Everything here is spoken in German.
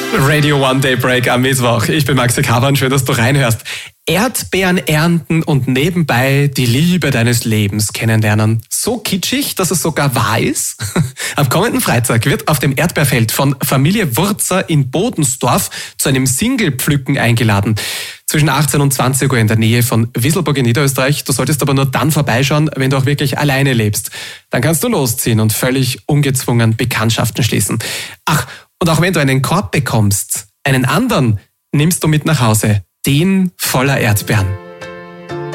Radio One Daybreak am Mittwoch. Ich bin Maxi Kavan, schön, dass du reinhörst. Erdbeeren ernten und nebenbei die Liebe deines Lebens kennenlernen. So kitschig, dass es sogar wahr ist. Am kommenden Freitag wird auf dem Erdbeerfeld von Familie Wurzer in Bodensdorf zu einem Single-Pflücken eingeladen. Zwischen 18 und 20 Uhr in der Nähe von Wisselburg in Niederösterreich. Du solltest aber nur dann vorbeischauen, wenn du auch wirklich alleine lebst. Dann kannst du losziehen und völlig ungezwungen Bekanntschaften schließen. Ach, und auch wenn du einen Korb bekommst, einen anderen nimmst du mit nach Hause. Den voller Erdbeeren.